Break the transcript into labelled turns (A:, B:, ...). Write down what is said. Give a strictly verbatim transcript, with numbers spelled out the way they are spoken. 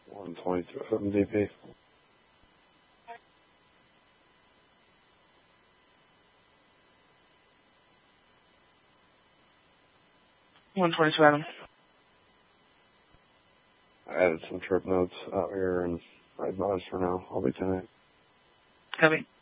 A: one twenty-seven D P.
B: one twenty-seven.
A: I added some trip notes out here and ride miles for now. I'll be tonight.
B: Copy.